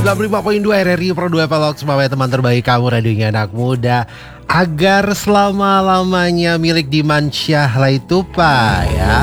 95.2 RRI Pro 2 Pelok Semuanya teman terbaik kamu, radionya anak muda, agar selama-lamanya milik Dimansyah Laitupa ya.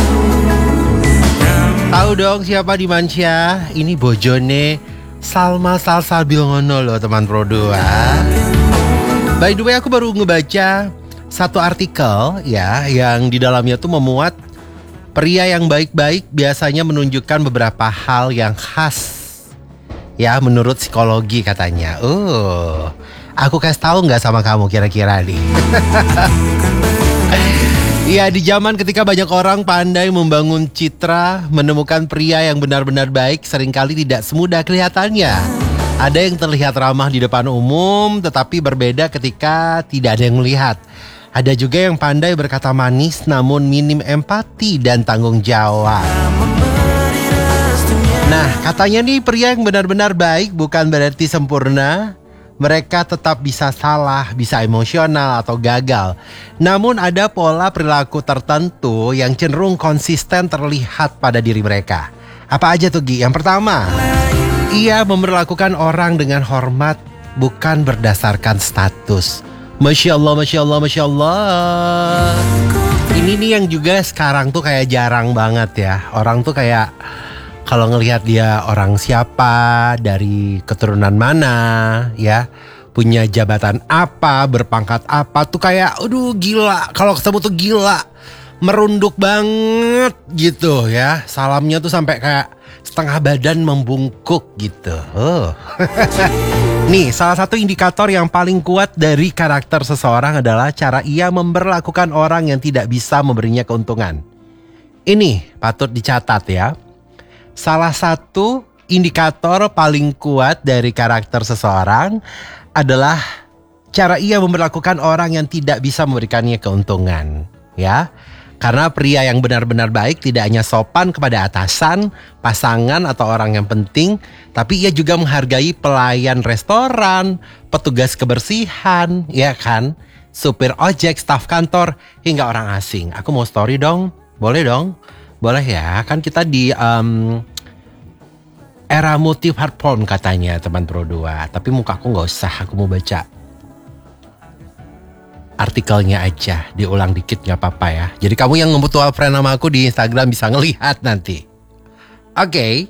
Tahu dong siapa Dimansyah? Ini bojone Salma Salsabil ngono loh teman Pro 2. By the way, aku baru ngebaca satu artikel ya, yang di dalamnya tuh memuat pria yang baik-baik biasanya menunjukkan beberapa hal yang khas ya menurut psikologi katanya. Aku kasih tahu nggak sama kamu kira-kira nih? Ya, di zaman ketika banyak orang pandai membangun citra, menemukan pria yang benar-benar baik seringkali tidak semudah kelihatannya. Ada yang terlihat ramah di depan umum, tetapi berbeda ketika tidak ada yang melihat. Ada juga yang pandai berkata manis namun minim empati dan tanggung jawab. Nah, katanya nih pria yang benar-benar baik bukan berarti sempurna. Mereka tetap bisa salah, bisa emosional atau gagal. Namun ada pola perilaku tertentu yang cenderung konsisten terlihat pada diri mereka. Apa aja tuh Gi? Yang pertama, ia memperlakukan orang dengan hormat bukan berdasarkan status. Masya Allah, Masya Allah, Masya Allah. Ini nih yang juga sekarang tuh kayak jarang banget ya. Orang tuh kayak kalau ngelihat dia orang siapa, dari keturunan mana, ya, punya jabatan apa, berpangkat apa, tuh kayak, aduh gila. Kalau ketemu tuh gila, merunduk banget gitu ya. Salamnya tuh sampai kayak setengah badan membungkuk gitu. Nih, salah satu indikator yang paling kuat dari karakter seseorang adalah cara ia memperlakukan orang yang tidak bisa memberinya keuntungan. Ini patut dicatat ya. Salah satu indikator paling kuat dari karakter seseorang adalah cara ia memperlakukan orang yang tidak bisa memberikannya keuntungan, ya. Karena pria yang benar-benar baik tidak hanya sopan kepada atasan, pasangan atau orang yang penting, tapi ia juga menghargai pelayan restoran, petugas kebersihan, ya kan, supir ojek, staf kantor, hingga orang asing. Aku mau story dong, boleh dong? Boleh ya, kan kita di era multi platform katanya teman Pro 2. Tapi muka aku gak usah, aku mau baca artikelnya aja, diulang dikit gak apa-apa ya. Jadi kamu yang nge-mutual friend sama aku di Instagram bisa ngelihat nanti. Oke.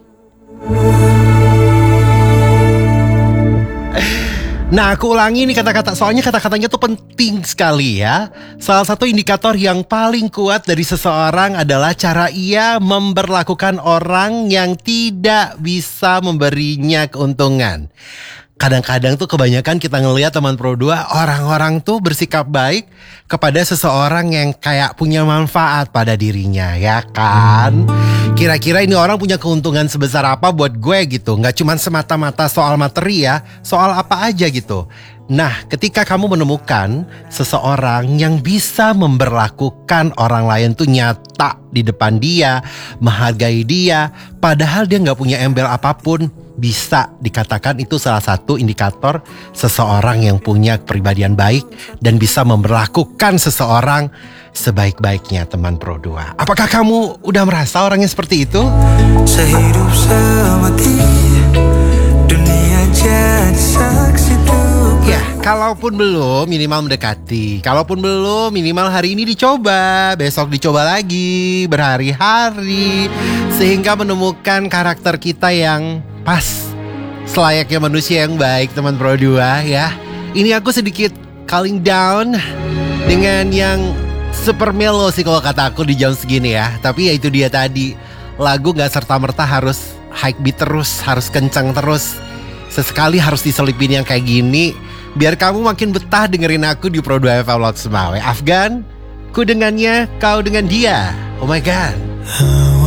Nah, aku ulangi nih kata-kata, soalnya kata-katanya tuh penting sekali ya. Salah satu indikator yang paling kuat dari seseorang adalah cara ia memperlakukan orang yang tidak bisa memberinya keuntungan. Kadang-kadang tuh kebanyakan kita ngelihat teman Pro 2, orang-orang tuh bersikap baik kepada seseorang yang kayak punya manfaat pada dirinya, ya kan? Kira-kira ini orang punya keuntungan sebesar apa buat gue gitu. Gak cuma semata-mata soal materi ya, soal apa aja gitu. Nah, ketika kamu menemukan seseorang yang bisa memperlakukan orang lain tuh nyata di depan dia, menghargai dia, padahal dia gak punya embel apapun, bisa dikatakan itu salah satu indikator seseorang yang punya kepribadian baik dan bisa memperlakukan seseorang sebaik-baiknya teman Pro 2. Apakah kamu udah merasa orangnya seperti itu? Sehidup semati dunia jadi saksi tuh. Ya, kalaupun belum minimal mendekati. Kalaupun belum minimal hari ini dicoba, besok dicoba lagi, berhari-hari, sehingga menemukan karakter kita yang pas, selayaknya manusia yang baik teman Pro 2 ya. Ini aku sedikit calling down dengan yang super mellow sih kalau kata aku di jam segini ya. Tapi ya itu dia tadi, lagu gak serta-merta harus high beat terus, harus kencang terus. Sesekali harus diselipin yang kayak gini, biar kamu makin betah dengerin aku di Pro 2 FM Lot Semawe. Afgan, ku dengannya, kau dengan dia. Oh my god.